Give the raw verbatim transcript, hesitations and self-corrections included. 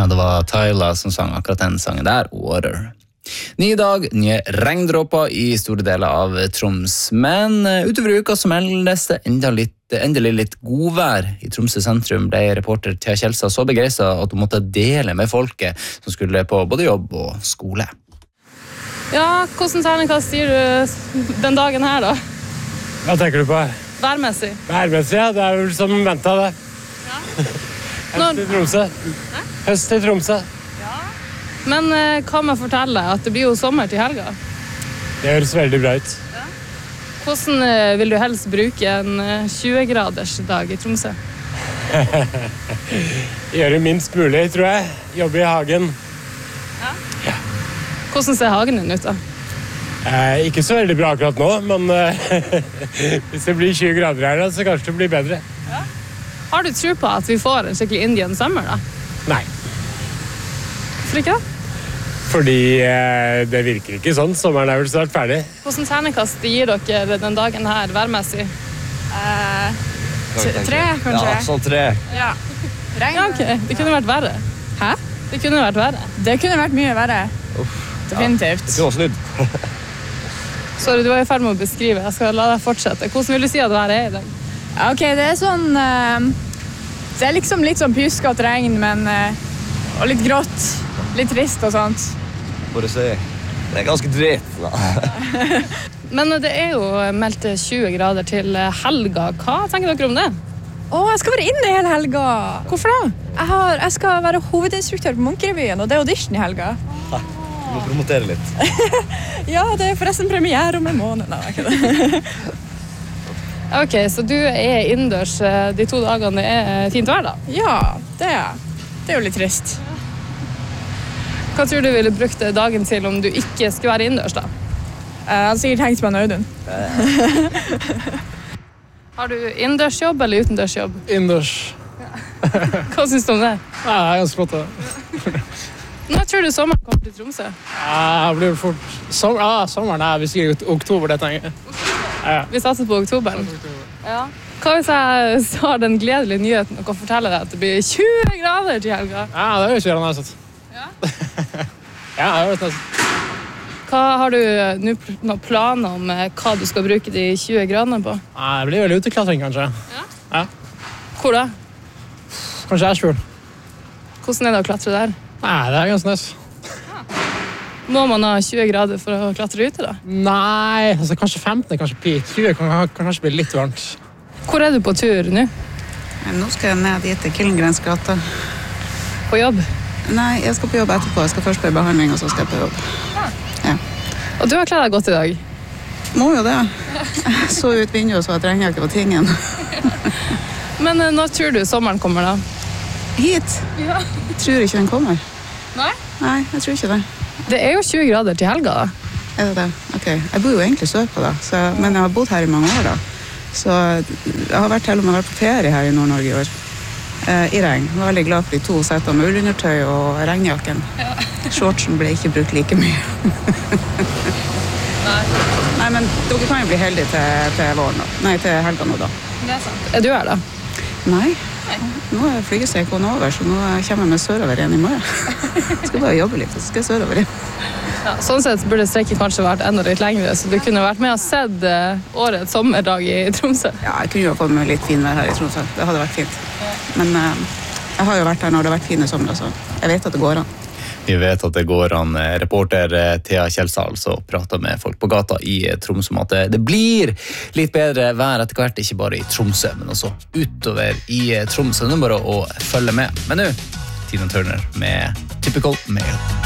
Ja, det var Tyla som sang akkurat den sangen der, Water. Ny dag, nye regndråper i store deler av Troms. Men utover uka så meldes det enda litt, endelig litt godvær. I Tromsø sentrum ble reporter Thea Kjelstad så begeistret at hun måtte dele med folket som skulle på både jobb og skole. Ja, hvordan terningkast gir du den dagen her da? Hva tenker du på? Værmessig. Værmessig, ja. Det er vel som ventet det. Ja. Høst i Tromsø. Hæ? Høst i Tromsø. Ja. Men eh, hva med å fortelle at det blir jo sommer til helga? Det høres veldig bra ut. Ja. Hvordan eh, vil du helst bruke en eh, tjue-graders dag i Tromsø? Gjøre minst mulig, tror jeg. Jobbe i hagen. Ja. Ja. Hvordan ser hagen din ut da? Eh, ikke så veldig bra akkurat nå, men eh, hvis det blir tjue grader her, så kanskje det blir bedre. Ja. Har du tro på at vi får en skikkelig Indian summer da? Nei. Hvorfor ikke da? Fordi eh, det virker ikke sånn. Sommeren er vel snart ferdig. Hvordan terningkast gir dere den dagen her værmessig? Uh, tre, kanskje? Ja, sånn tre. Ja. Regn. Ja, ok. Det kunne vært verre. Hæ? Det kunne vært verre. Det kunne vært mye verre. Uff. Definitivt. Ja, det kunne snudd. Sorry, du var i ferd med å beskrive. Jeg skal la deg fortsette. Hvordan vil du si at været er i dag? Ja, ok, det er sånn... Uh, det er liksom litt sånn pysket regn, men... Uh, og litt grått. Litt trist og sånt. Bare se. Det er ganske dritt, da. Men det er jo meldt tjue grader til helga. Hva tenker dere om det? Å, jeg skal være inne hele helga. Hvorfor da? Jeg, har, jeg skal være hovedinstruktør på Munkerevyen, og det er audition i helga. Du må promotere litt. Ja, det er forresten premiere om en måned. Nei, ikke det. Ok, så du er innendørs de to dagene det er fint vær da? Ja, det er Det er jo litt trist. Hva tror du ville brukt dagen til om du ikke skulle være innendørs da? Jeg har sikkert tenkt på en Audun. Har du innendørsjobb eller utendørsjobb? Innendørs. Hva synes du om det? Ja, det er ganske flott det. Når tror du sommeren kommer til Tromsø? Ja, det blir fort. Som, ja, sommeren er, vi sier oktober, det tenker jeg. Ja. Vi satser på oktober. Ja. Hva hvis jeg har den gledelige nyheten og kan fortelle deg at det blir tjue grader til helga? Ja, det er jo ikke gjerne næsett. Ja? Ja, det er jo næsett. Hva har du nå noen planer om hva du skal bruke de tjue gradene på? Ja, det blir vel uteklatring, kanskje. Ja? Ja. Hvor da? Kanskje Ersfjord. Hvordan er det å klatre der? Nei, det er ganske næs. Må man ha tjue grader for å klatre ute da? Nei, altså kanskje femten, kanskje pi. tjue kan, kan kanskje bli litt varmt. Hvor er du på tur nå? Nå skal jeg ned dit til Killengrens gata. På jobb? Nei, jeg skal på jobb etterpå. Jeg skal først på behandling, og så skal jeg på jobb. Ja. Og du har kledd deg godt i dag? Må jo det. Jeg så ut vinduet så at regnjakke var tingen. Men når tror du sommeren kommer da? Hit? Ja. Jeg tror ikke den kommer. Nei? Nei, jeg tror ikke det. Det er jo tjue grader til helga da. Er det det? Ok. Jeg bor jo egentlig sørpå da, så, men jeg har bodd her i mange år da. Så jeg har vært til og med vært på ferie her i Nord-Norge i år. Eh, I regn. Jeg var veldig glad for de to settene med ullundertøy og regnjakken. Ja. Shortsen ble ikke brukt like mye. Nei. Nei, men dere kan jo bli heldige til, til våren da. Nei, til helga nå da. Det er sant. Er du her da? Nei. Nå er flygestreiken over, så nå kommer jeg med sørover igjen i morgen. Jeg skal bare jobbe litt, og så skal jeg sørover igjen. Ja, sånn sett burde streiken kanskje vært enda litt lengre, så du kunne vært med og sett årets sommerdag i Tromsø. Ja, jeg kunne jo fått med litt fin vær her i Tromsø. Det hadde vært fint. Men uh, jeg har jo vært her når det har vært fine sommer, så jeg vet at det går an. Vi vet at det går an. Reporter Thea Kjelstad altså prater med folk på gata i Tromsø om at det blir litt bedre vær etter hvert, ikke bare i Tromsø, men også utover i Tromsø. Det er bare å følge med. Men nå, Tina Turner med Typical Male.